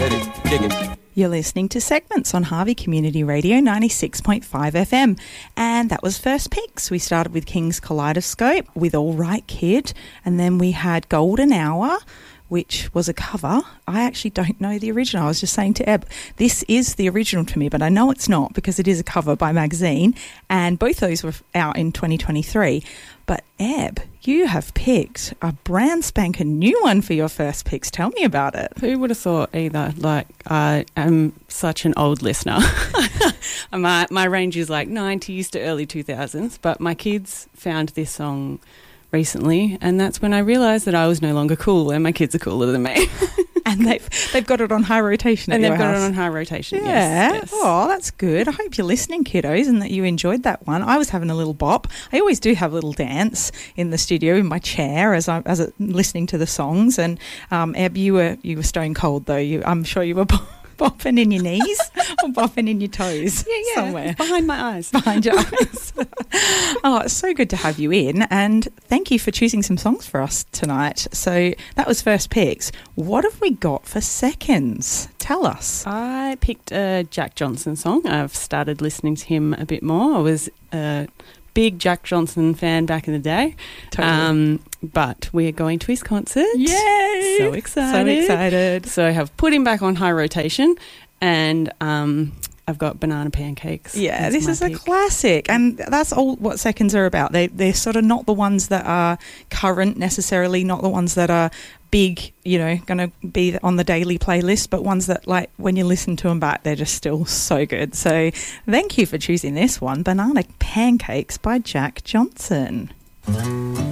Let it, dig it. You're listening to Segments on Harvey Community Radio 96.5 FM. And that was First Picks. We started with King's Kaleidoscope with All Right Kid. And then we had Golden Hour, which was a cover. I actually don't know the original. I was just saying to Eb, this is the original to me, but I know it's not because it is a cover by Magazine. And both those were out in 2023. But Eb, you have picked a brand spanking new one for your First Picks. Tell me about it. Who would have thought either? Like, I am such an old listener. my range is like 90s to early 2000s, but my kids found this song recently, and that's when I realised that I was no longer cool and my kids are cooler than me. And they've got it on high rotation at your house. And they've got it on high rotation, yeah. Yes. Oh, that's good. I hope you're listening, kiddos, and that you enjoyed that one. I was having a little bop. I always do have a little dance in the studio in my chair as I'm listening to the songs. And Eb, you were stone cold though. I'm sure you were bopping in your knees or bopping in your toes somewhere. Behind my eyes. Behind your eyes. Oh, it's so good to have you in, and thank you for choosing some songs for us tonight. So that was First Picks. What have we got for seconds? Tell us. I picked a Jack Johnson song. I've started listening to him a bit more. I was a big Jack Johnson fan back in the day. Totally. But we're going to his concert. Yay! So excited. So I have put him back on high rotation, and I've got Banana Pancakes. Yeah, this is a classic, and that's all what seconds are about. They're sort of not the ones that are current necessarily, not the ones that are big, going to be on the daily playlist, but ones that, like, when you listen to them back, they're just still so good. So thank you for choosing this one, Banana Pancakes by Jack Johnson.